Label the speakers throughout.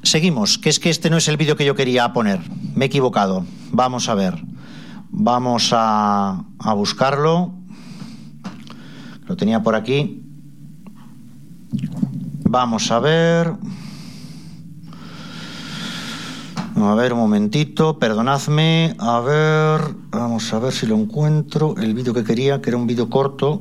Speaker 1: seguimos, que es que este no es el vídeo que yo quería poner. Me he equivocado. Vamos a ver. Vamos a buscarlo. Lo tenía por aquí. Vamos a ver. A ver, un momentito, perdonadme. A ver, vamos a ver si lo encuentro. El vídeo que quería, que era un vídeo corto.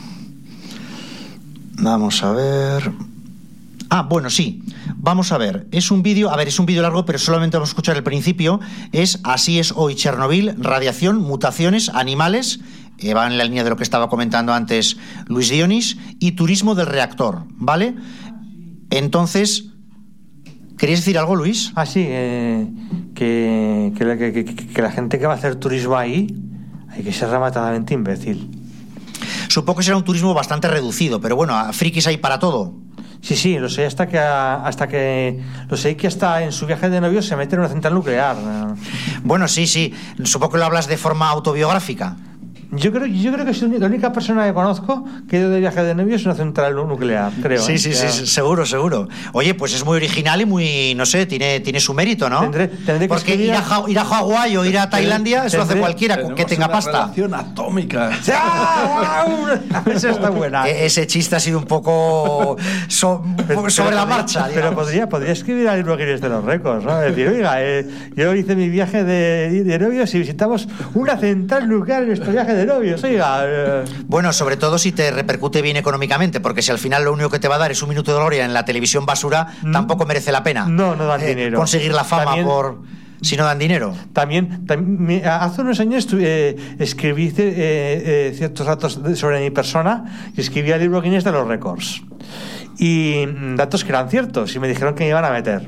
Speaker 1: Vamos a ver. Bueno, sí. Vamos a ver. Es un vídeo largo, pero solamente vamos a escuchar el principio. Es Así es hoy Chernobyl, radiación, mutaciones, animales. Va en la línea de lo que estaba comentando antes Luis Dionis. Y turismo del reactor, ¿vale? Entonces, ¿querías decir algo, Luis?
Speaker 2: Sí, que la gente que va a hacer turismo ahí hay que ser rematadamente imbécil.
Speaker 1: Supongo que será un turismo bastante reducido, pero bueno, frikis hay para todo.
Speaker 2: Sí, lo sé, hasta que en su viaje de novio se mete en una central nuclear.
Speaker 1: Bueno, sí, supongo que lo hablas de forma autobiográfica.
Speaker 2: Yo creo que soy la única persona que conozco que ha ido de viaje de novio es una central nuclear, creo.
Speaker 1: Sí, seguro. Oye, pues es muy original y muy, no sé, tiene su mérito, ¿no?
Speaker 2: Tendré que
Speaker 1: porque ir a Hawái o ir a Tailandia, eso lo hace cualquiera con que tenga pasta.
Speaker 3: Relación atómica.
Speaker 2: Esa está buena.
Speaker 1: Ese chiste ha sido un poco sobre la marcha.
Speaker 2: Pero podría escribir al libro Guinness de los récords, ¿no? Es decir, oiga, yo hice mi viaje de novios y visitamos una central nuclear en nuestro viaje de novios, oiga.
Speaker 1: Bueno, sobre todo si te repercute bien económicamente, porque si al final lo único que te va a dar es un minuto de gloria en la televisión basura, tampoco merece la pena.
Speaker 2: No dan dinero.
Speaker 1: Conseguir la fama si no dan dinero.
Speaker 2: También hace unos años escribí ciertos datos sobre mi persona y escribí el libro Guinness de los récords. Y datos que eran ciertos y me dijeron que me iban a meter.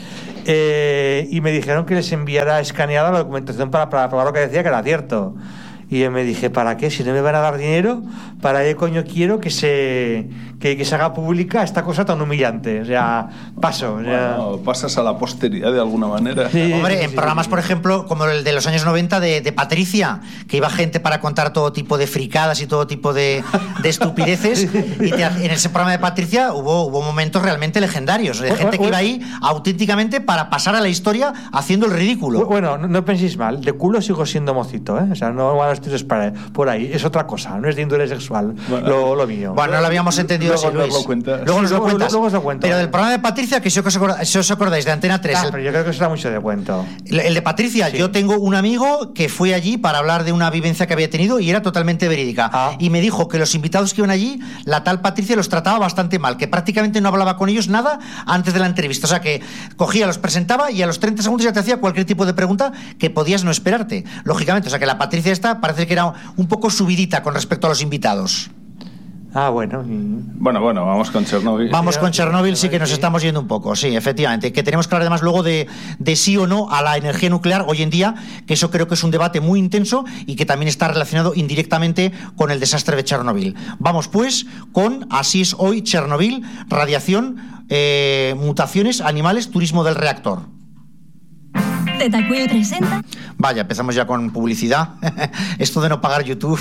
Speaker 2: Y me dijeron que les enviara escaneada la documentación para probar lo que decía que era cierto. Y yo me dije, ¿para qué? Si no me van a dar dinero, ¿para qué coño quiero que se haga pública esta cosa tan humillante? O sea, paso.
Speaker 3: Bueno, pasas a la posteridad de alguna manera.
Speaker 1: Sí, hombre, en programas, por ejemplo, como el de los años 90 de Patricia, que iba gente para contar todo tipo de fricadas y todo tipo de estupideces, y en ese programa de Patricia hubo momentos realmente legendarios, de gente que iba ahí auténticamente para pasar a la historia haciendo el ridículo.
Speaker 2: Bueno, no penséis mal, de culo sigo siendo mocito, ¿eh? O sea, no van a estar por ahí, es otra cosa, no es de índole sexual, bueno, lo mío.
Speaker 1: Bueno, no lo habíamos entendido así, Luis. Luego nos lo cuentas. Luego os lo cuento. Pero del programa de Patricia, que si os acordáis, de Antena 3.
Speaker 2: Pero yo creo que será mucho de cuento.
Speaker 1: El de Patricia, sí. Yo tengo un amigo que fue allí para hablar de una vivencia que había tenido y era totalmente verídica. Y me dijo que los invitados que iban allí, la tal Patricia los trataba bastante mal, que prácticamente no hablaba con ellos nada antes de la entrevista. O sea, que cogía, los presentaba y a los 30 segundos ya te hacía cualquier tipo de pregunta que podías no esperarte. Lógicamente, o sea, que la Patricia esta parece que era un poco subidita con respecto a los invitados.
Speaker 2: Bueno.
Speaker 3: Bueno, vamos con Chernobyl.
Speaker 1: Vamos con Chernobyl, sí que nos estamos yendo un poco, sí, efectivamente. Que tenemos que hablar además luego de sí o no a la energía nuclear hoy en día, que eso creo que es un debate muy intenso y que también está relacionado indirectamente con el desastre de Chernobyl. Vamos pues con Así es hoy Chernobyl, radiación, mutaciones, animales, turismo del reactor.
Speaker 4: Tetacuil presenta.
Speaker 1: Vaya, empezamos ya con publicidad. Esto de no pagar YouTube.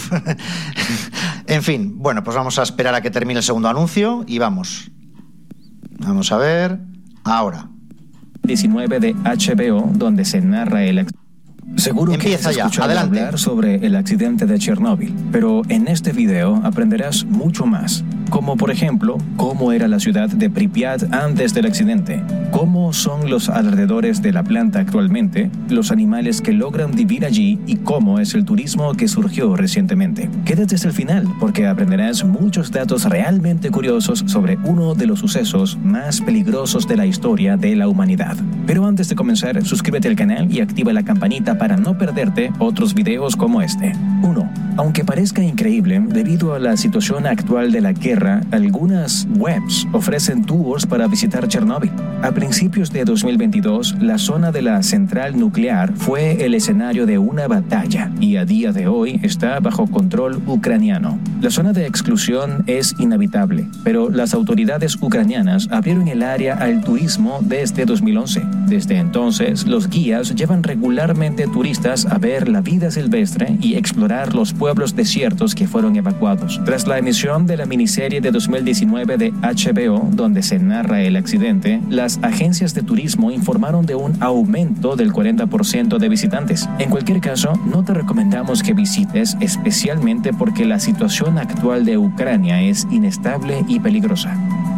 Speaker 1: En fin, bueno, pues vamos a esperar a que termine el segundo anuncio y vamos. Vamos a ver. Ahora.
Speaker 5: 19 de HBO, donde se narra el... Seguro
Speaker 1: Empieza
Speaker 5: que has escuchado
Speaker 1: adelante.
Speaker 5: Hablar sobre el accidente de Chernóbil, pero en este video aprenderás mucho más, como por ejemplo, cómo era la ciudad de Pripyat antes del accidente, cómo son los alrededores de la planta actualmente, los animales que logran vivir allí y cómo es el turismo que surgió recientemente. Quédate hasta el final, porque aprenderás muchos datos realmente curiosos sobre uno de los sucesos más peligrosos de la historia de la humanidad. Pero antes de comenzar, suscríbete al canal y activa la campanita para no perderte otros videos como este. 1. Aunque parezca increíble, debido a la situación actual de la guerra, algunas webs ofrecen tours para visitar Chernóbil. A principios de 2022, la zona de la central nuclear fue el escenario de una batalla y a día de hoy está bajo control ucraniano. La zona de exclusión es inhabitable, pero las autoridades ucranianas abrieron el área al turismo desde 2011. Desde entonces, los guías llevan regularmente turistas a ver la vida silvestre y explorar los pueblos pueblos desiertos que fueron evacuados. Tras la emisión de la miniserie de 2019 de HBO, donde se narra el accidente, las agencias de turismo informaron de un aumento del 40% de visitantes. En cualquier caso, no te recomendamos que visites, especialmente porque la situación actual de Ucrania es inestable y peligrosa.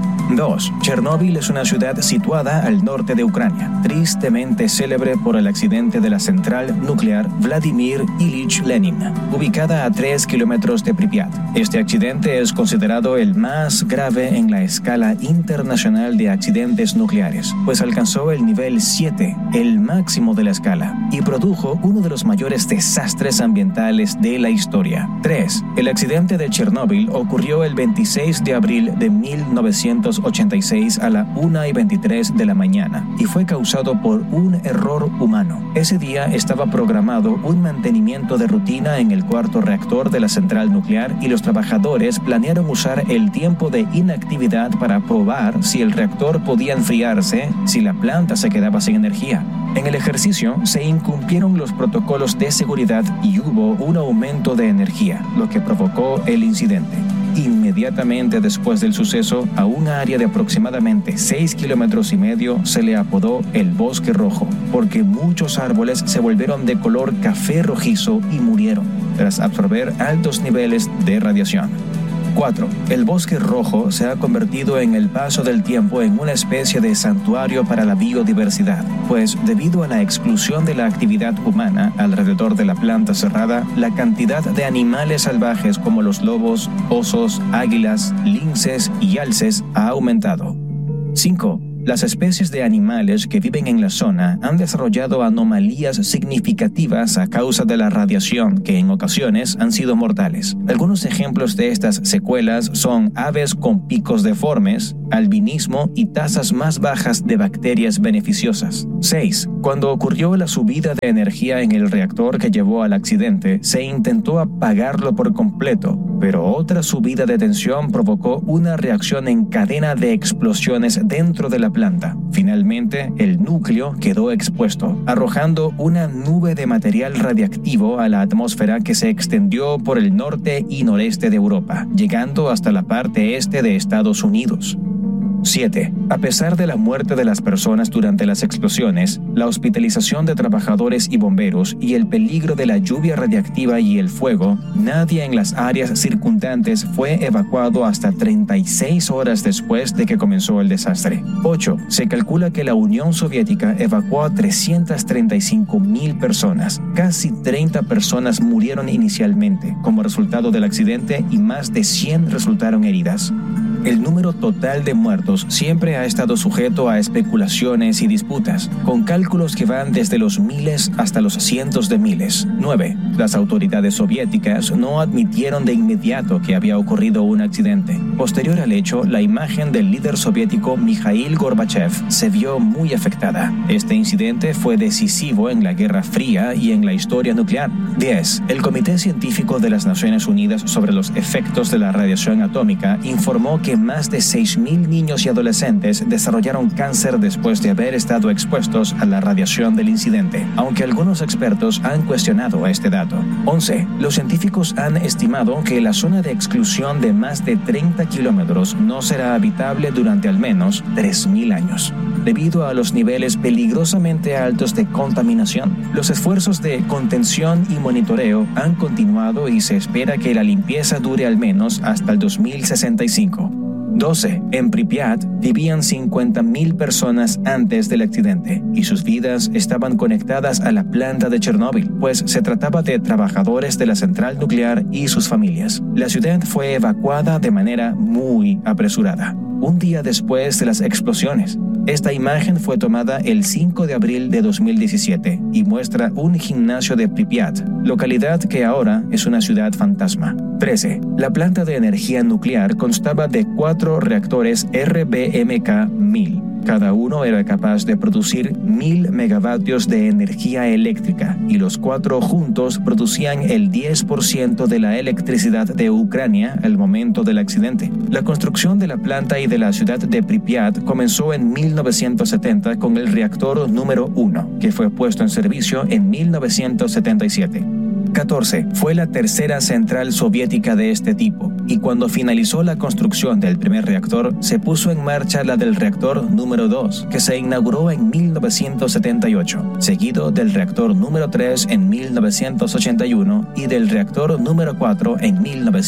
Speaker 5: 2. Chernóbil es una ciudad situada al norte de Ucrania, tristemente célebre por el accidente de la central nuclear Vladimir Ilich Lenin, ubicada a 3 kilómetros de Pripyat. Este accidente es considerado el más grave en la escala internacional de accidentes nucleares, pues alcanzó el nivel 7, el máximo de la escala, y produjo uno de los mayores desastres ambientales de la historia. 3. El accidente de Chernóbil ocurrió el 26 de abril de 1986 a la 1:23 de la mañana y fue causado por un error humano. Ese día estaba programado un mantenimiento de rutina en el cuarto reactor de la central nuclear y los trabajadores planearon usar el tiempo de inactividad para probar si el reactor podía enfriarse si la planta se quedaba sin energía. En el ejercicio se incumplieron los protocolos de seguridad y hubo un aumento de energía, lo que provocó el incidente. Inmediatamente después del suceso, a un área de aproximadamente 6,5 kilómetros se le apodó el Bosque Rojo, porque muchos árboles se volvieron de color café rojizo y murieron tras absorber altos niveles de radiación. 4. El Bosque Rojo se ha convertido en el paso del tiempo en una especie de santuario para la biodiversidad, pues debido a la exclusión de la actividad humana alrededor de la planta cerrada, la cantidad de animales salvajes como los lobos, osos, águilas, linces y alces ha aumentado. 5. Las especies de animales que viven en la zona han desarrollado anomalías significativas a causa de la radiación que en ocasiones han sido mortales. Algunos ejemplos de estas secuelas son aves con picos deformes, albinismo y tasas más bajas de bacterias beneficiosas. 6. Cuando ocurrió la subida de energía en el reactor que llevó al accidente, se intentó apagarlo por completo, pero otra subida de tensión provocó una reacción en cadena de explosiones dentro de la planta. Finalmente, el núcleo quedó expuesto, arrojando una nube de material radiactivo a la atmósfera que se extendió por el norte y noreste de Europa, llegando hasta la parte este de Estados Unidos. 7. A pesar de la muerte de las personas durante las explosiones, la hospitalización de trabajadores y bomberos y el peligro de la lluvia radiactiva y el fuego, nadie en las áreas circundantes fue evacuado hasta 36 horas después de que comenzó el desastre. 8. Se calcula que la Unión Soviética evacuó a 335,000 personas. Casi 30 personas murieron inicialmente como resultado del accidente y más de 100 resultaron heridas. El número total de muertos siempre ha estado sujeto a especulaciones y disputas, con cálculos que van desde los miles hasta los cientos de miles. 9. Las autoridades soviéticas no admitieron de inmediato que había ocurrido un accidente. Posterior al hecho, la imagen del líder soviético Mikhail Gorbachev se vio muy afectada. Este incidente fue decisivo en la Guerra Fría y en la historia nuclear. 10. El Comité Científico de las Naciones Unidas sobre los efectos de la radiación atómica informó que más de 6,000 niños y adolescentes desarrollaron cáncer después de haber estado expuestos a la radiación del incidente, aunque algunos expertos han cuestionado este dato. 11. Los científicos han estimado que la zona de exclusión de más de 30 kilómetros no será habitable durante al menos 3,000 años, debido a los niveles peligrosamente altos de contaminación. Los esfuerzos de contención y monitoreo han continuado y se espera que la limpieza dure al menos hasta el 2065. 12. En Pripyat vivían 50,000 personas antes del accidente y sus vidas estaban conectadas a la planta de Chernóbil, pues se trataba de trabajadores de la central nuclear y sus familias. La ciudad fue evacuada de manera muy apresurada, un día después de las explosiones. Esta imagen fue tomada el 5 de abril de 2017 y muestra un gimnasio de Pripyat, localidad que ahora es una ciudad fantasma. 13. La planta de energía nuclear constaba de 4 reactores RBMK-1000. Cada uno era capaz de producir 1,000 megavatios de energía eléctrica y los 4 juntos producían el 10% de la electricidad de Ucrania al momento del accidente. La construcción de la planta y de la ciudad de Pripyat comenzó en 1970 con el reactor número 1, que fue puesto en servicio en 1977. 14. Fue la tercera central soviética de este tipo, y cuando finalizó la construcción del primer reactor, se puso en marcha la del reactor número 2, que se inauguró en 1978, seguido del reactor número 3 en 1981 y del reactor número 4 en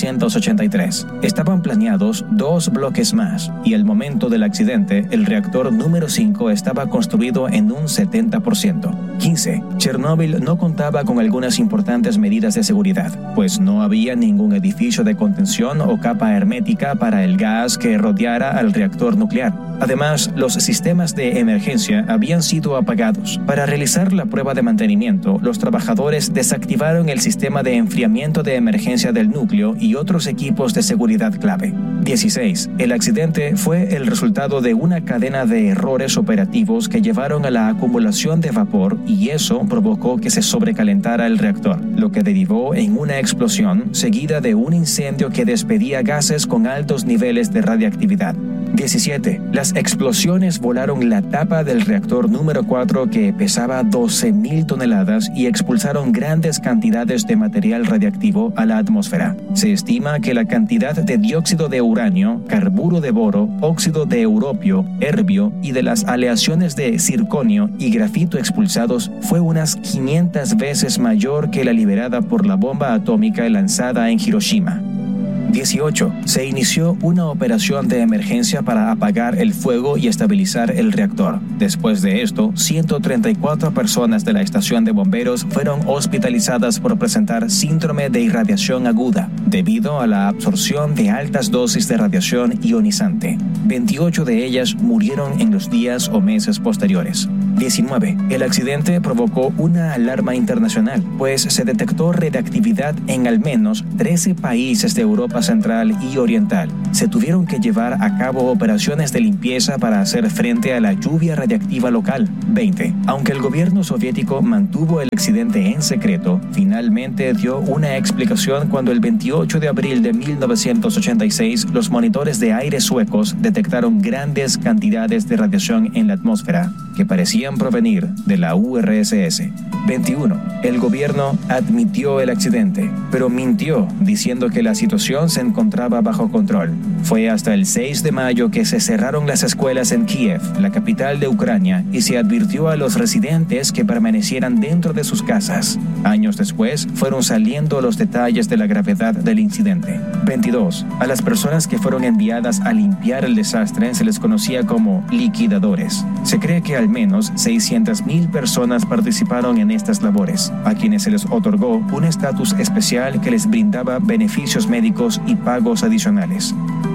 Speaker 5: 1983. Estaban planeados 2 bloques más, y al momento del accidente, el reactor número 5 estaba construido en un 70%. 15. Chernóbil no contaba con algunas importantes medidas de seguridad, pues no había ningún edificio de contención o capa hermética para el gas que rodeara al reactor nuclear. Además, los sistemas de emergencia habían sido apagados. Para realizar la prueba de mantenimiento, los trabajadores desactivaron el sistema de enfriamiento de emergencia del núcleo y otros equipos de seguridad clave. 16. El accidente fue el resultado de una cadena de errores operativos que llevaron a la acumulación de vapor, y eso provocó que se sobrecalentara el reactor, lo que derivó en una explosión seguida de un incendio que despedía gases con altos niveles de radiactividad. 17. Las explosiones volaron la tapa del reactor número 4, que pesaba 12.000 toneladas, y expulsaron grandes cantidades de material radiactivo a la atmósfera. Se estima que la cantidad de dióxido de uranio, carburo de boro, óxido de europio, herbio y de las aleaciones de circonio y grafito expulsados fue unas 500 veces mayor que la liberada por la bomba atómica lanzada en Hiroshima. 18. Se inició una operación de emergencia para apagar el fuego y estabilizar el reactor. Después de esto, 134 personas de la estación de bomberos fueron hospitalizadas por presentar síndrome de irradiación aguda, debido a la absorción de altas dosis de radiación ionizante. 28 de ellas murieron en los días o meses posteriores. 19. El accidente provocó una alarma internacional, pues se detectó radiactividad en al menos 13 países de Europa Central y Oriental. Se tuvieron que llevar a cabo operaciones de limpieza para hacer frente a la lluvia radiactiva local. 20. Aunque el gobierno soviético mantuvo el accidente en secreto, finalmente dio una explicación cuando el 28 de abril de 1986 los monitores de aire suecos detectaron grandes cantidades de radiación en la atmósfera que parecían provenir de la URSS. 21. El gobierno admitió el accidente, pero mintió diciendo que la situación se encontraba bajo control. Fue hasta el 6 de mayo que se cerraron las escuelas en Kiev, la capital de Ucrania, y se advirtió a los residentes que permanecieran dentro de sus casas. Años después, fueron saliendo los detalles de la gravedad del incidente. 22. A las personas que fueron enviadas a limpiar el desastre se les conocía como liquidadores. Se cree que al menos 600.000 personas participaron en estas labores, a quienes se les otorgó un estatus especial que les brindaba beneficios médicos y pagos adicionales.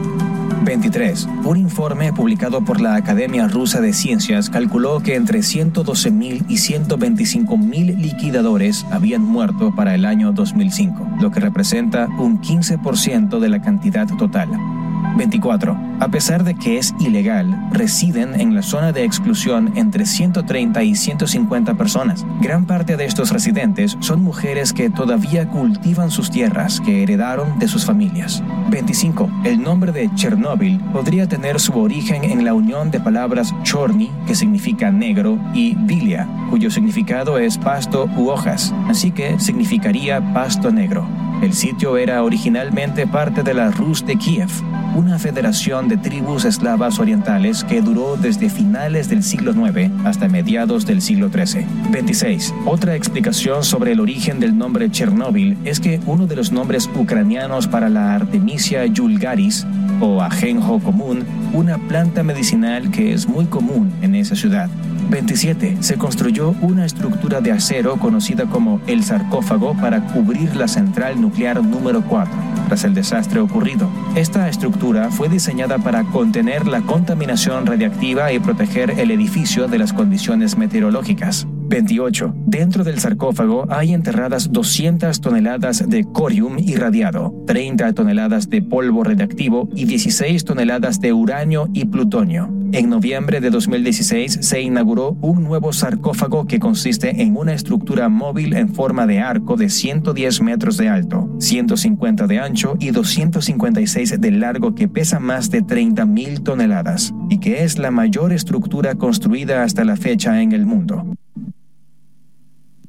Speaker 5: 23. Un informe publicado por la Academia Rusa de Ciencias calculó que entre 112.000 y 125.000 liquidadores habían muerto para el año 2005, lo que representa un 15% de la cantidad total. 24. A pesar de que es ilegal, residen en la zona de exclusión entre 130 y 150 personas. Gran parte de estos residentes son mujeres que todavía cultivan sus tierras que heredaron de sus familias. 25. El nombre de Chernóbil podría tener su origen en la unión de palabras chorny, que significa negro, y bilia, cuyo significado es pasto u hojas, así que significaría pasto negro. El sitio era originalmente parte de la Rus de Kiev, una federación de tribus eslavas orientales que duró desde finales del siglo IX hasta mediados del siglo XIII. 26. Otra explicación sobre el origen del nombre Chernóbil es que uno de los nombres ucranianos para la Artemisia vulgaris, o ajenjo común, una planta medicinal que es muy común en esa ciudad. 27. Se construyó una estructura de acero conocida como el sarcófago para cubrir la central nuclear número 4, tras el desastre ocurrido. Esta estructura fue diseñada para contener la contaminación radiactiva y proteger el edificio de las condiciones meteorológicas. 28. Dentro del sarcófago hay enterradas 200 toneladas de corium irradiado, 30 toneladas de polvo radiactivo y 16 toneladas de uranio y plutonio. En noviembre de 2016 se inauguró un nuevo sarcófago que consiste en una estructura móvil en forma de arco de 110 metros de alto, 150 de ancho y 256 de largo, que pesa más de 30.000 toneladas y que es la mayor estructura construida hasta la fecha en el mundo.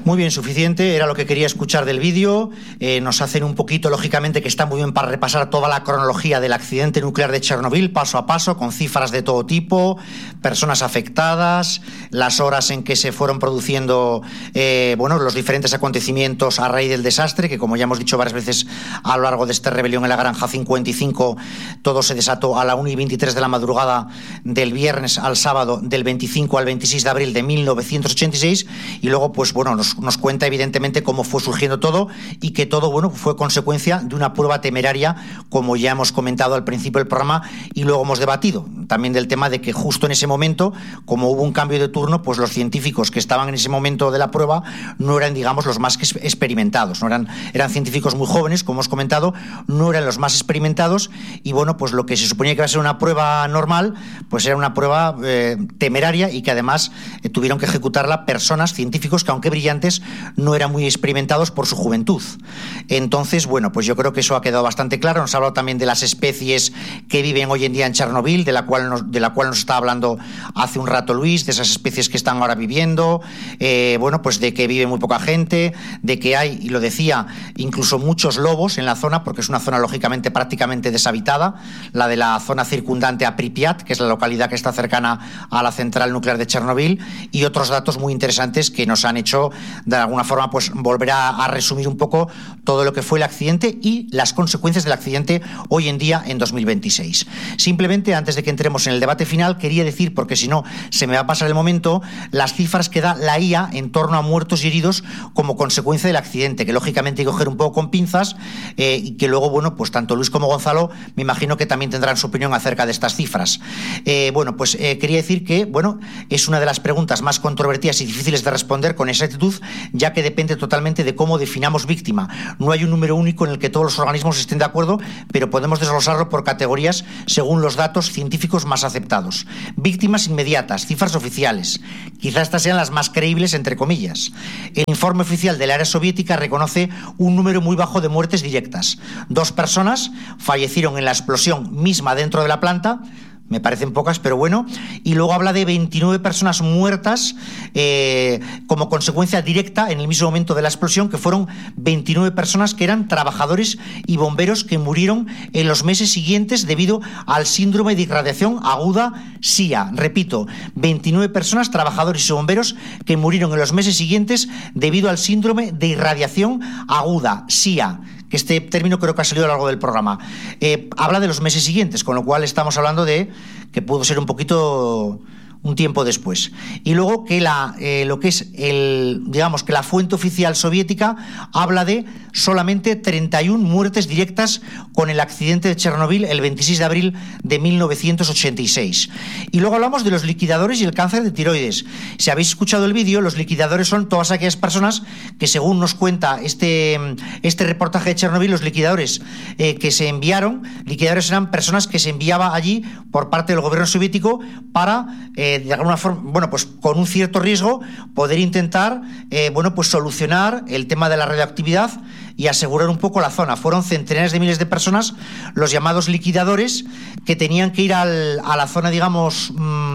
Speaker 1: Muy bien, suficiente, era lo que quería escuchar del vídeo. Nos hacen un poquito, lógicamente, que está muy bien para repasar toda la cronología del accidente nuclear de Chernobyl, paso a paso, con cifras de todo tipo, personas afectadas, las horas en que se fueron produciendo los diferentes acontecimientos a raíz del desastre, que como ya hemos dicho varias veces a lo largo de esta rebelión en la Granja 55, todo se desató a la 1:23 de la madrugada del viernes al sábado, del 25 al 26 de abril de 1986, y luego nos cuenta evidentemente cómo fue surgiendo todo y que todo fue consecuencia de una prueba temeraria, como ya hemos comentado al principio del programa y luego hemos debatido también del tema de que justo en ese momento, como hubo un cambio de turno, pues los científicos que estaban en ese momento de la prueba no eran, digamos, los más experimentados, no eran científicos muy jóvenes, como hemos comentado, no eran los más experimentados, y pues lo que se suponía que iba a ser una prueba normal, pues era una prueba temeraria, y que además tuvieron que ejecutarla personas, científicos que, aunque brillantes, no eran muy experimentados por su juventud. Entonces, pues yo creo que eso ha quedado bastante claro. Nos ha hablado también de las especies que viven hoy en día en Chernobyl, de la cual nos estaba hablando hace un rato Luis, de esas especies que están ahora viviendo, de que vive muy poca gente, de que hay, y lo decía, incluso muchos lobos en la zona, porque es una zona lógicamente prácticamente deshabitada, la de la zona circundante a Pripyat, que es la localidad que está cercana a la central nuclear de Chernobyl, y otros datos muy interesantes que nos han hecho de alguna forma volver a resumir un poco todo lo que fue el accidente y las consecuencias del accidente hoy en día en 2026. Simplemente, antes de que entremos en el debate final, quería decir, porque si no se me va a pasar el momento, las cifras que da la IA en torno a muertos y heridos como consecuencia del accidente, que lógicamente hay que coger un poco con pinzas, y que luego, tanto Luis como Gonzalo me imagino que también tendrán su opinión acerca de estas cifras. Quería decir que es una de las preguntas más controvertidas y difíciles de responder con exactitud, ya que depende totalmente de cómo definamos víctima. No hay un número único en el que todos los organismos estén de acuerdo, pero podemos desglosarlo por categorías según los datos científicos más aceptados. Víctimas inmediatas, cifras oficiales. Quizás estas sean las más creíbles, entre comillas. El informe oficial del área soviética reconoce un número muy bajo de muertes directas. 2 personas fallecieron en la explosión misma dentro de la planta. Me parecen pocas, pero y luego habla de 29 personas muertas como consecuencia directa en el mismo momento de la explosión, que fueron 29 personas que eran trabajadores y bomberos que murieron en los meses siguientes debido al síndrome de irradiación aguda SIA. Repito, 29 personas, trabajadores y bomberos, que murieron en los meses siguientes debido al síndrome de irradiación aguda SIA, que este término creo que ha salido a lo largo del programa. Habla de los meses siguientes, con lo cual estamos hablando de que pudo ser un poquito un tiempo después. Y luego que lo que es que la fuente oficial soviética habla de solamente 31 muertes directas con el accidente de Chernobyl el 26 de abril de 1986. Y luego hablamos de los liquidadores y el cáncer de tiroides. Si habéis escuchado el vídeo, los liquidadores son todas aquellas personas que, según nos cuenta este reportaje de Chernobyl, los liquidadores que se enviaron, liquidadores eran personas que se enviaba allí por parte del gobierno soviético para de alguna forma, con un cierto riesgo, poder intentar solucionar el tema de la radioactividad y asegurar un poco la zona. Fueron centenares de miles de personas, los llamados liquidadores, que tenían que ir a la zona, digamos...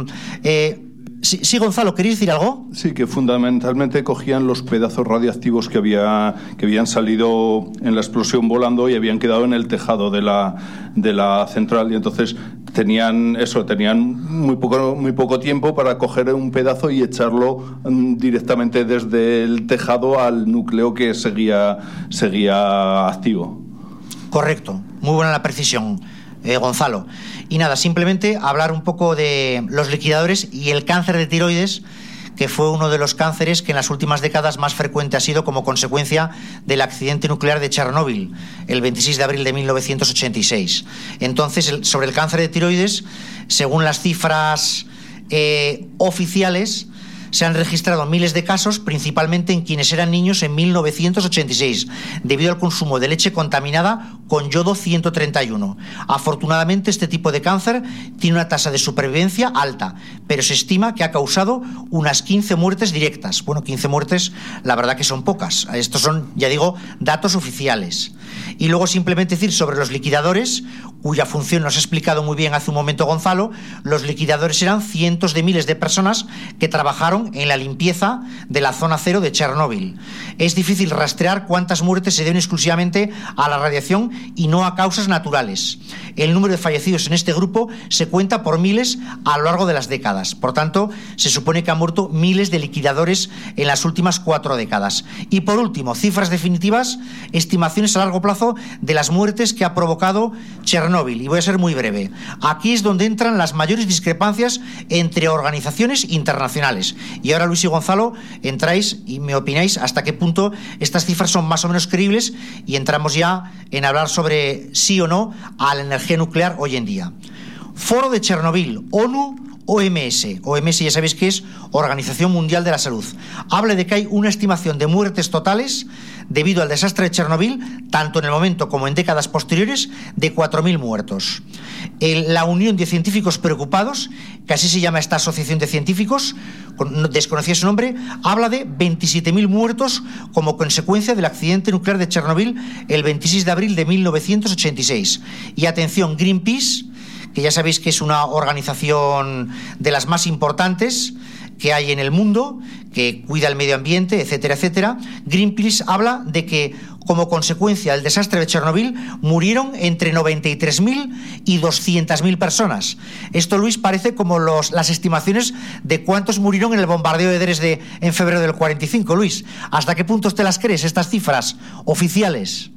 Speaker 1: Sí, Gonzalo, ¿queréis decir algo?
Speaker 3: Sí, que fundamentalmente cogían los pedazos radiactivos que habían salido en la explosión volando y habían quedado en el tejado de la central, y entonces tenían muy poco tiempo para coger un pedazo y echarlo directamente desde el tejado al núcleo que seguía activo.
Speaker 1: Correcto, muy buena la precisión, Gonzalo. Y nada, simplemente hablar un poco de los liquidadores y el cáncer de tiroides, que fue uno de los cánceres que en las últimas décadas más frecuente ha sido como consecuencia del accidente nuclear de Chernóbil, el 26 de abril de 1986. Entonces, sobre el cáncer de tiroides, según las cifras oficiales, se han registrado miles de casos, principalmente en quienes eran niños en 1986, debido al consumo de leche contaminada con yodo 131. Afortunadamente, este tipo de cáncer tiene una tasa de supervivencia alta, pero se estima que ha causado unas 15 muertes directas. 15 muertes, la verdad que son pocas. Estos son, ya digo, datos oficiales. Y luego simplemente decir sobre los liquidadores, cuya función nos ha explicado muy bien hace un momento Gonzalo. Los liquidadores eran cientos de miles de personas que trabajaron en la limpieza de la zona cero de Chernóbil. Es difícil rastrear cuántas muertes se deben exclusivamente a la radiación y no a causas naturales. El número de fallecidos en este grupo se cuenta por miles a lo largo de las décadas. Por tanto, se supone que han muerto miles de liquidadores en las últimas 4 décadas. Y por último, cifras definitivas, estimaciones a largo plazo de las muertes que ha provocado Chernóbil. Y voy a ser muy breve. Aquí es donde entran las mayores discrepancias entre organizaciones internacionales. Y ahora Luis y Gonzalo entráis y me opináis hasta qué punto estas cifras son más o menos creíbles y entramos ya en hablar sobre sí o no a la energía nuclear hoy en día. Foro de Chernóbil, ONU, OMS. OMS ya sabéis que es Organización Mundial de la Salud. Habla de que hay una estimación de muertes totales debido al desastre de Chernóbil, tanto en el momento como en décadas posteriores, de 4.000 muertos. La Unión de Científicos Preocupados, que así se llama esta asociación de científicos, desconocía su nombre, habla de 27.000 muertos como consecuencia del accidente nuclear de Chernóbil el 26 de abril de 1986. Y atención, Greenpeace, que ya sabéis que es una organización de las más importantes que hay en el mundo, que cuida el medio ambiente, etcétera, etcétera. Greenpeace habla de que como consecuencia del desastre de Chernóbil murieron entre 93.000 y 200.000 personas. Esto, Luis, parece como las estimaciones de cuántos murieron en el bombardeo de Dresde en febrero del 45, Luis. ¿Hasta qué punto te las crees, estas cifras oficiales?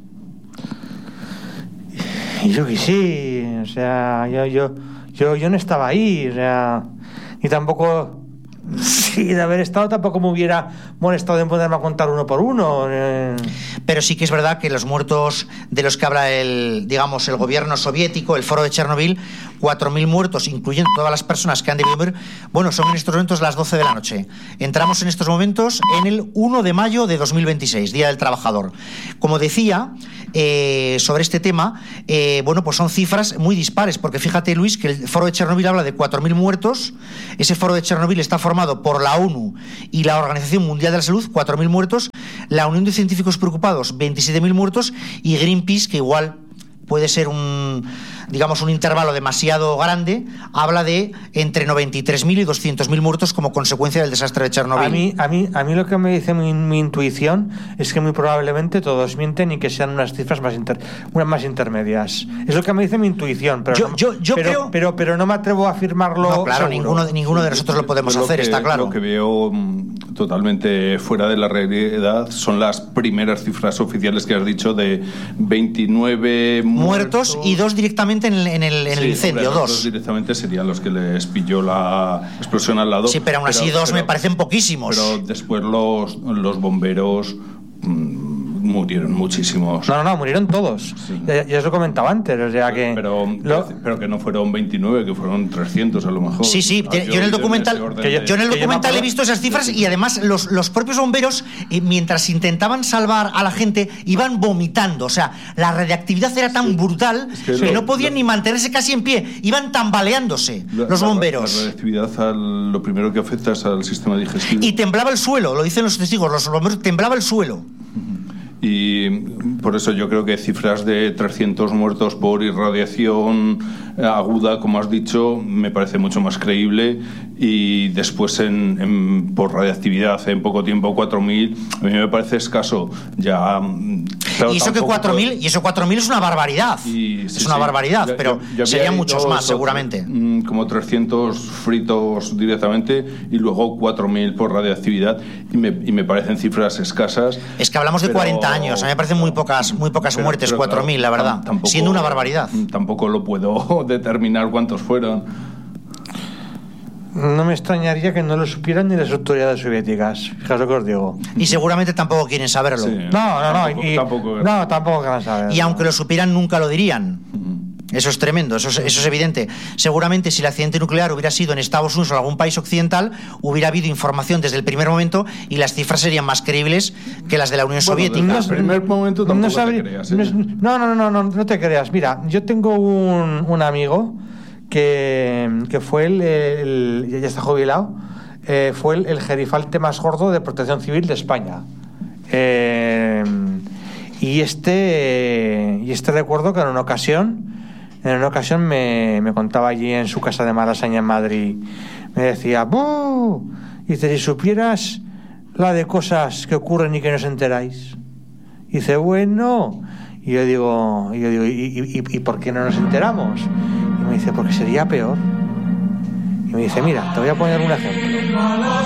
Speaker 2: Yo que sí, o sea, yo no estaba ahí, o sea, y tampoco, sí, de haber estado tampoco me hubiera molestado en ponerme a contar uno por uno.
Speaker 1: Pero sí que es verdad que los muertos de los que habla el gobierno soviético, el foro de Chernóbil, 4.000 muertos, incluyendo todas las personas que han debido morir, bueno, son en estos momentos las 12 de la noche. Entramos en estos momentos en el 1 de mayo de 2026, Día del Trabajador. Como decía, sobre este tema, bueno, pues son cifras muy dispares, porque fíjate, Luis, que el foro de Chernóbil habla de 4.000 muertos. Ese foro de Chernóbil está formado por la ONU y la Organización Mundial de la Salud, 4.000 muertos, la Unión de Científicos Preocupados, 27.000 muertos, y Greenpeace, que igual puede ser un intervalo demasiado grande, habla de entre 93.000 y 200.000 muertos como consecuencia del desastre de Chernóbil.
Speaker 2: A mí lo que me dice mi intuición es que muy probablemente todos mienten y que sean unas cifras más intermedias. Es lo que me dice mi intuición, pero no me atrevo a afirmarlo.
Speaker 1: No, claro, ninguno de nosotros lo podemos hacer, está claro.
Speaker 3: Lo que veo totalmente fuera de la realidad son las primeras cifras oficiales que has dicho, de 29 muertos
Speaker 1: y 2 directamente en el incendio.
Speaker 3: Dos directamente serían los que les pilló la explosión al lado.
Speaker 1: Sí, pero aún así 2 me parecen poquísimos.
Speaker 3: Pero después los bomberos murieron muchísimos.
Speaker 2: No, murieron todos. Sí. Ya os lo comentaba antes, o sea que...
Speaker 3: Pero que no fueron 29, que fueron 300 a lo mejor.
Speaker 1: Sí, yo en el documental he visto esas cifras, y además los propios bomberos, mientras intentaban salvar a la gente, iban vomitando. O sea, la radiactividad era tan brutal que no podían ni mantenerse casi en pie, iban tambaleándose los bomberos.
Speaker 3: La radiactividad lo primero que afecta es al sistema digestivo.
Speaker 1: Y temblaba el suelo, lo dicen los testigos, los bomberos, temblaba el suelo.
Speaker 3: Y por eso yo creo que cifras de 300 muertos por irradiación aguda, como has dicho, me parece mucho más creíble. Y después por radiactividad en poco tiempo 4.000, a mí me parece escaso. Ya, claro,
Speaker 1: y eso 4.000 es una barbaridad. Barbaridad, pero serían muchos más seguramente.
Speaker 3: Como 300 fritos directamente y luego 4.000 por radiactividad, y me parecen cifras escasas.
Speaker 1: Es que hablamos de 40 años, a mí me parecen muy pocas muertes, 4.000, la verdad, siendo una barbaridad.
Speaker 3: Tampoco lo puedo determinar cuántos fueron.
Speaker 2: No me extrañaría que no lo supieran ni las autoridades soviéticas, fijaos lo que os digo.
Speaker 1: Y seguramente tampoco quieren saberlo.
Speaker 3: Sí,
Speaker 2: tampoco quieren saberlo.
Speaker 1: Y aunque lo supieran, nunca lo dirían. Eso es tremendo, eso es evidente. Seguramente si el accidente nuclear hubiera sido en Estados Unidos o en algún país occidental, hubiera habido información desde el primer momento y las cifras serían más creíbles que las de la Unión Soviética.
Speaker 3: Desde el primer momento tampoco te creas.
Speaker 2: No te creas. Mira, yo tengo un amigo que fue ya está jubilado, fue el gerifalte más gordo de Protección Civil de España. Y recuerdo que en una ocasión me contaba allí en su casa de Malasaña en Madrid, me decía, ¡buh! Dice, si supieras la de cosas que ocurren y que no os enteráis. Dice, bueno. Y yo digo, ¿y por qué no nos enteramos? Y me dice, porque sería peor. Y me dice, mira, te voy a poner un ejemplo.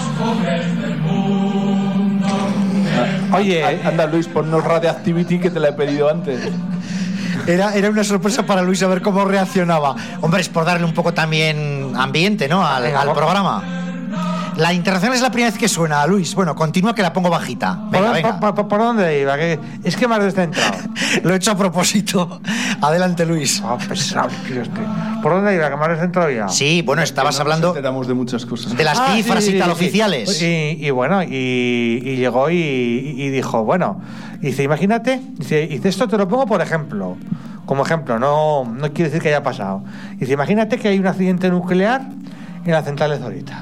Speaker 3: Oye, anda Luis, ponnos Radioactivity, que te la he pedido antes.
Speaker 1: Era una sorpresa para Luis a ver cómo reaccionaba. Hombre, es por darle un poco también ambiente, ¿no? al programa. La internacional es la primera vez que suena, Luis. Bueno, continúa, que la pongo bajita. Venga.
Speaker 2: ¿Por dónde iba? Es que me has descentrado.
Speaker 1: Lo he hecho a propósito. Adelante, Luis.
Speaker 2: Pesado, ¿por dónde iba? Que me has descentrado ya.
Speaker 1: Sí, bueno, estabas hablando...
Speaker 3: Nos enteramos de muchas cosas.
Speaker 1: De las cifras y tal oficiales.
Speaker 2: Y bueno, y llegó y dijo, bueno, dice, imagínate, dice, esto te lo pongo por ejemplo. Como ejemplo, no quiere decir que haya pasado. Dice, imagínate que hay un accidente nuclear en la central de Zorita.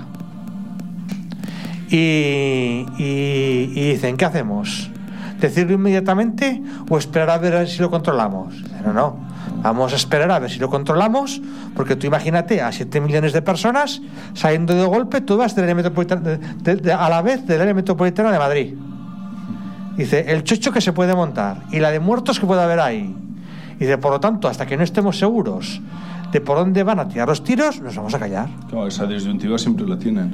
Speaker 2: Y dicen, ¿qué hacemos? ¿Decirlo inmediatamente o esperar a ver si lo controlamos? No, vamos a esperar a ver si lo controlamos, porque tú imagínate a 7 millones de personas saliendo de golpe todas del área metropolitana, a la vez del área metropolitana de Madrid. Dice, el chocho que se puede montar y la de muertos que puede haber ahí. Dice, por lo tanto, hasta que no estemos seguros de por dónde van a tirar los tiros, nos vamos a callar.
Speaker 3: Claro, esa disyuntiva siempre la tienen.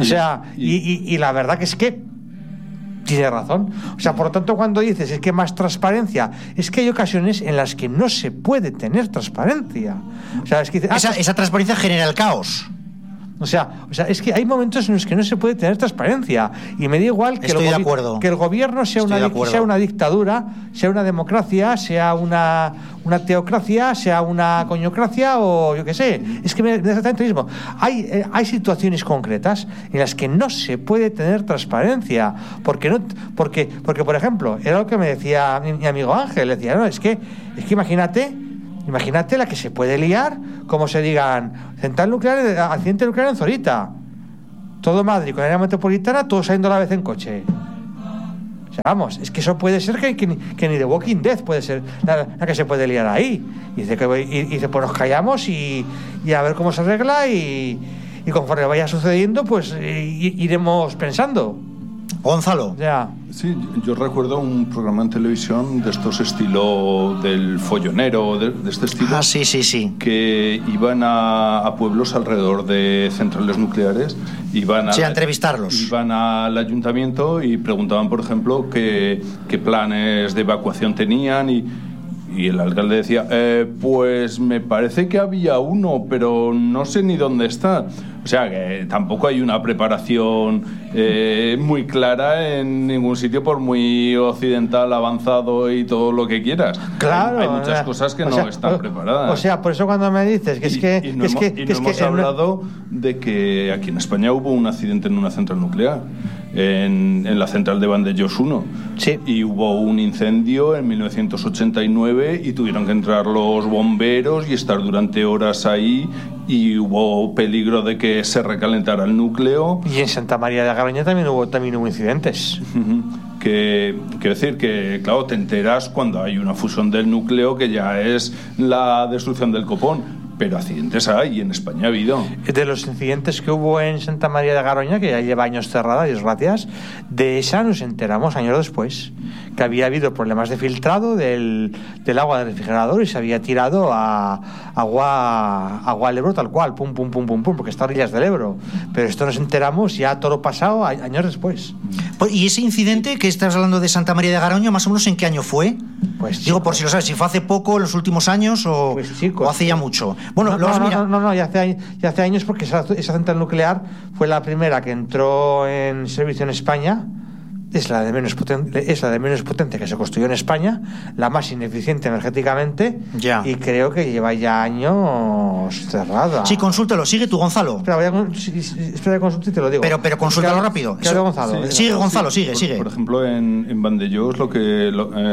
Speaker 2: Y la verdad que es que tiene razón. O sea, por lo tanto, cuando dices es que más transparencia, es que hay ocasiones en las que no se puede tener transparencia. O sea, es que
Speaker 1: esa transparencia genera el caos.
Speaker 2: O sea, es que hay momentos en los que no se puede tener transparencia. Y me da igual que el gobierno sea una dictadura, sea una democracia, sea una teocracia, sea una coñocracia o yo qué sé. Es que me da exactamente lo mismo. Hay situaciones concretas en las que no se puede tener transparencia. Porque por ejemplo, era lo que me decía mi amigo Ángel. Decía, no, es que imagínate la que se puede liar, como se digan, central nuclear, accidente nuclear en Zorita. Todo Madrid, con la área metropolitana, todos saliendo a la vez en coche. O sea, vamos, es que eso puede ser que ni The Walking Dead puede ser la que se puede liar ahí. Y dice, pues nos callamos y a ver cómo se arregla y conforme vaya sucediendo, pues iremos pensando.
Speaker 1: Gonzalo.
Speaker 2: Ya.
Speaker 3: Sí, yo recuerdo un programa en televisión de estos estilo del follonero, de este estilo.
Speaker 1: Ah, sí.
Speaker 3: Que iban a pueblos alrededor de centrales nucleares. A
Speaker 1: entrevistarlos.
Speaker 3: Iban al ayuntamiento y preguntaban, por ejemplo, qué planes de evacuación tenían y el alcalde decía, pues me parece que había uno, pero no sé ni dónde está. O sea, que tampoco hay una preparación muy clara en ningún sitio, por muy occidental, avanzado y todo lo que quieras.
Speaker 2: Claro.
Speaker 3: Hay muchas cosas que no están preparadas.
Speaker 2: O sea, por eso cuando me dices que
Speaker 3: hemos hablado de que aquí en España hubo un accidente en una central nuclear, en la central de Vandellós 1.
Speaker 2: Sí.
Speaker 3: Y hubo un incendio en 1989 y tuvieron que entrar los bomberos y estar durante horas ahí, y hubo peligro de que se recalentara el núcleo.
Speaker 2: Y en Santa María de Garoña también hubo incidentes.
Speaker 3: Quiero decir que, claro, te enteras cuando hay una fusión del núcleo, que ya es la destrucción del copón. Pero accidentes hay, y en España ha habido.
Speaker 2: De los incidentes que hubo en Santa María de Garoña, que ya lleva años cerrada, y gracias, de esa nos enteramos años después, que había habido problemas de filtrado del agua del refrigerador y se había tirado a agua al Ebro tal cual, pum, porque está a orillas del Ebro. Pero esto nos enteramos ya todo pasado años después.
Speaker 1: ¿Y ese incidente que estás hablando de Santa María de Garoña, más o menos en qué año fue?
Speaker 2: Pues
Speaker 1: digo, por si lo sabes, si fue hace poco, en los últimos años o hace ya mucho. Bueno,
Speaker 2: ya hace años, porque esa central nuclear fue la primera que entró en servicio en España. Es la de menos potencia que se construyó en España, la más ineficiente energéticamente, y creo que lleva ya años cerrada.
Speaker 1: Sí, consúltalo, sigue tú, Gonzalo.
Speaker 2: Espera que consulte y te lo digo.
Speaker 1: Pero consúltalo rápido.
Speaker 2: Gonzalo.
Speaker 1: Sigue, Gonzalo, sigue.
Speaker 3: Por ejemplo, en Vandellós lo que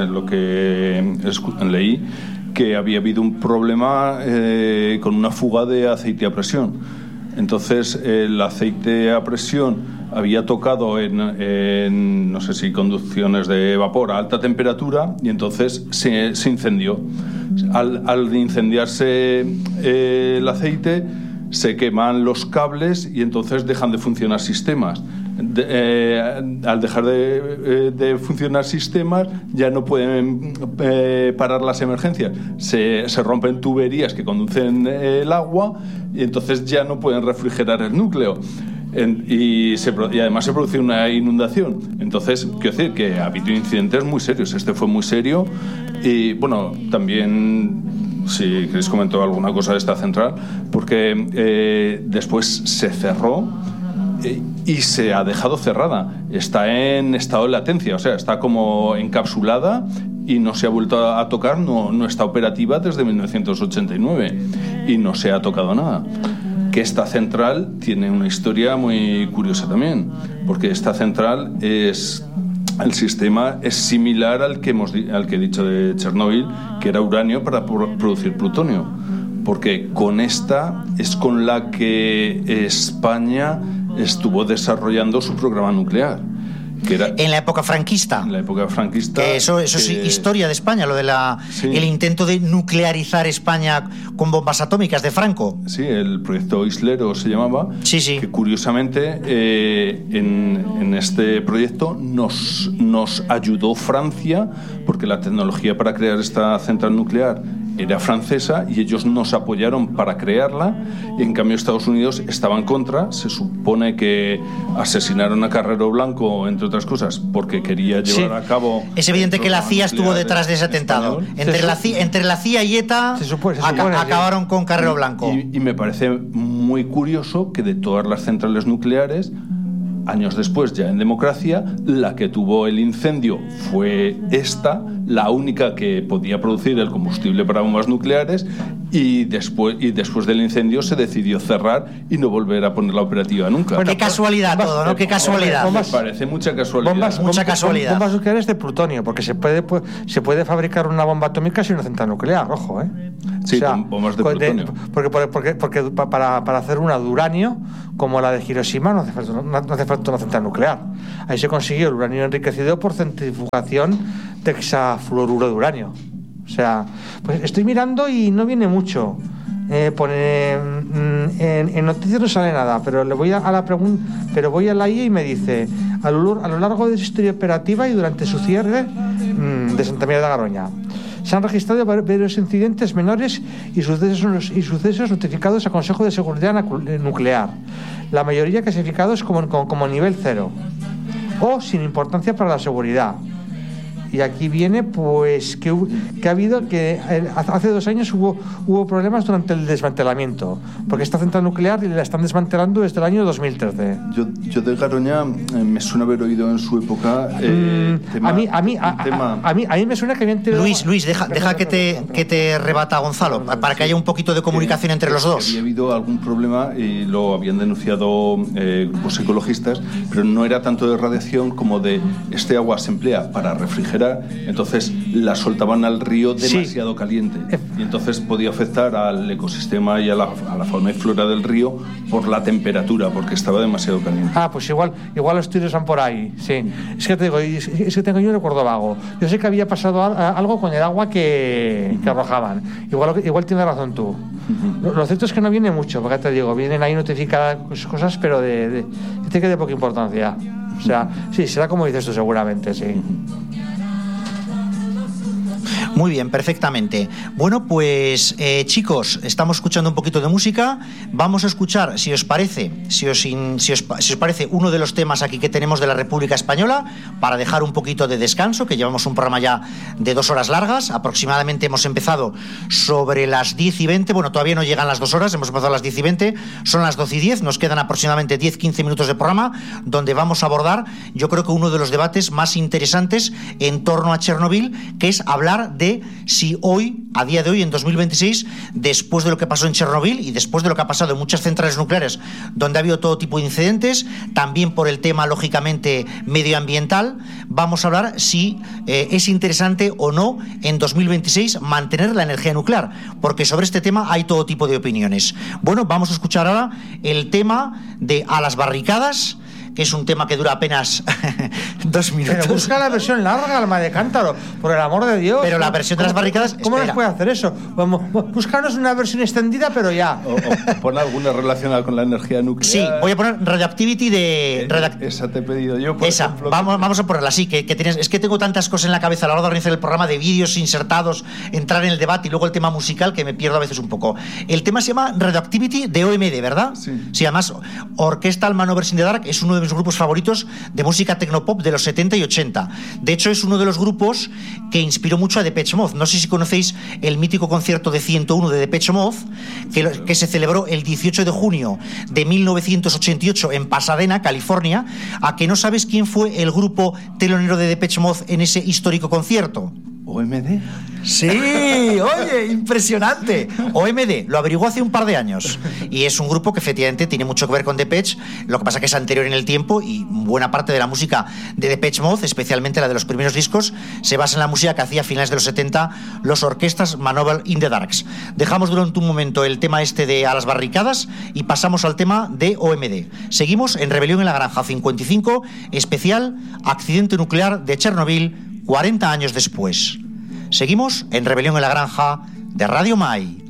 Speaker 3: leí, que había habido un problema con una fuga de aceite a presión. Entonces el aceite a presión había tocado en no sé si conducciones de vapor a alta temperatura y entonces se incendió. Al incendiarse el aceite se queman los cables y entonces dejan de funcionar sistemas. Al dejar de funcionar sistemas ya no pueden parar las emergencias, se rompen tuberías que conducen el agua y entonces ya no pueden refrigerar el núcleo y además se produce una inundación. Entonces quiero decir que ha habido incidentes muy serios, este fue muy serio y bueno, también si queréis comentar alguna cosa de esta central, porque después se cerró y se ha dejado cerrada. Está en estado de latencia, o sea, está como encapsulada y no se ha vuelto a tocar, no está operativa desde 1989 y no se ha tocado nada. Que esta central tiene una historia muy curiosa también, porque esta central el sistema es similar al que he dicho de Chernóbil, que era uranio para producir plutonio, porque con esta es con la que España estuvo desarrollando su programa nuclear. Que era
Speaker 1: en la época franquista.
Speaker 3: En la época franquista.
Speaker 1: Eso es historia de España, lo de el intento de nuclearizar España con bombas atómicas de Franco.
Speaker 3: Sí, el proyecto Islero se llamaba.
Speaker 1: Sí.
Speaker 3: Que curiosamente en este proyecto nos ayudó Francia, porque la tecnología para crear esta central nuclear era francesa y ellos nos apoyaron para crearla, y en cambio Estados Unidos estaba en contra. Se supone que asesinaron a Carrero Blanco, entre otras cosas, porque quería llevar a cabo...
Speaker 1: Es evidente que la CIA estuvo detrás de ese atentado. Entre la CIA y ETA acabaron con Carrero Blanco.
Speaker 3: Y me parece muy curioso que de todas las centrales nucleares, años después, ya en democracia, la que tuvo el incendio fue esta, la única que podía producir el combustible para bombas nucleares, y después del incendio se decidió cerrar y no volver a ponerla operativa nunca.
Speaker 1: Bueno, qué casualidad todo, ¿no? Qué casualidad.
Speaker 3: Me parece mucha casualidad.
Speaker 2: Bombas nucleares de plutonio, porque se puede fabricar una bomba atómica sin una central nuclear, ojo, ¿eh?
Speaker 3: Sí, bombas de plutonio.
Speaker 2: Porque para hacer una de uranio, como la de Hiroshima, no hace falta una central nuclear. Ahí se consiguió el uranio enriquecido por centrifugación de hexafluoruro de uranio. O sea, pues estoy mirando y no viene mucho. En noticias no sale nada, pero le voy a la pregunta, pero voy a la IA y me dice: a lo largo de su historia operativa y durante su cierre de Santa María de Garoña, se han registrado varios incidentes menores y sucesos notificados al Consejo de Seguridad Nuclear, la mayoría clasificados como nivel 0 o sin importancia para la seguridad. Y aquí viene pues que ha habido que hace 2 años hubo problemas durante el desmantelamiento, porque esta central nuclear la están desmantelando desde el año 2013.
Speaker 3: Yo de Garoña me suena haber oído en su época
Speaker 2: a mí me suena que habían tenido...
Speaker 1: Luis, deja que te rebata Gonzalo, para que haya un poquito de comunicación entre los dos.
Speaker 3: Había habido algún problema y lo habían denunciado grupos ecologistas, pero no era tanto de radiación como de este agua se emplea para refrigerar, entonces la soltaban al río demasiado caliente y entonces podía afectar al ecosistema y a la fauna y flora del río por la temperatura, porque estaba demasiado caliente.
Speaker 2: Pues igual los tiros van por ahí, sí. Es que te digo, es que tengo yo un recuerdo vago. Yo sé que había pasado algo con el agua que arrojaban. Igual tienes razón tú. Lo cierto es que no viene mucho, porque te digo, vienen ahí notificadas cosas, pero de poca importancia. O sea, sí, será como dices tú seguramente, sí.
Speaker 1: Muy bien, perfectamente. Bueno, pues chicos, estamos escuchando un poquito de música. Vamos a escuchar, si os parece, uno de los temas aquí que tenemos de la República Española, para dejar un poquito de descanso, que llevamos un programa ya de 2 horas largas. Aproximadamente hemos empezado sobre las 10:20. Bueno, todavía no llegan las 2 horas, hemos empezado a las 10:20. Son las 12:10. Nos quedan aproximadamente 10-15 minutos de programa, donde vamos a abordar, yo creo que uno de los debates más interesantes en torno a Chernobyl, que es hablar de si hoy, a día de hoy, en 2026, después de lo que pasó en Chernobyl y después de lo que ha pasado en muchas centrales nucleares donde ha habido todo tipo de incidentes, también por el tema, lógicamente, medioambiental, vamos a hablar si es interesante o no en 2026 mantener la energía nuclear, porque sobre este tema hay todo tipo de opiniones. Bueno, vamos a escuchar ahora el tema de A las barricadas, que es un tema que dura apenas 2 minutos.
Speaker 2: Pero busca la versión larga, Alma de Cántaro, por el amor de Dios.
Speaker 1: Pero la versión de las barricadas...
Speaker 2: ¿Cómo nos puede hacer eso? Búscanos una versión extendida, pero ya.
Speaker 3: O pon alguna relacionada con la energía nuclear.
Speaker 1: Sí, voy a poner Radioactivity de...
Speaker 3: Esa te he pedido yo, por
Speaker 1: esa,
Speaker 3: ejemplo.
Speaker 1: vamos a ponerla, sí, que tienes... Es que tengo tantas cosas en la cabeza a la hora de organizar el programa, de vídeos insertados, entrar en el debate y luego el tema musical, que me pierdo a veces un poco. El tema se llama Radioactivity de OMD, ¿verdad? Sí, además, Orchestral Maneuvers in the Dark es uno de mis grupos favoritos de música tecnopop de los 70 y 80. De hecho, es uno de los grupos que inspiró mucho a Depeche Mode. No sé si conocéis el mítico concierto de 101 de Depeche Mode, que se celebró el 18 de junio de 1988 en Pasadena, California. ¿A que no sabes quién fue el grupo telonero de Depeche Mode en ese histórico concierto?
Speaker 3: ¿OMD?
Speaker 1: Sí, oye, impresionante. OMD, lo averiguó hace un par de años. Y es un grupo que efectivamente tiene mucho que ver con Depeche, lo que pasa que es anterior en el tiempo y buena parte de la música de Depeche Mode, especialmente la de los primeros discos, se basa en la música que hacía a finales de los 70 los Orchestras Maneuvers in the Darks. Dejamos durante un momento el tema este de A las barricadas y pasamos al tema de OMD. Seguimos en Rebelión en la Granja 55, especial Accidente Nuclear de Chernobyl 40 años después. Seguimos en Rebelión en la Granja de Radio Mai.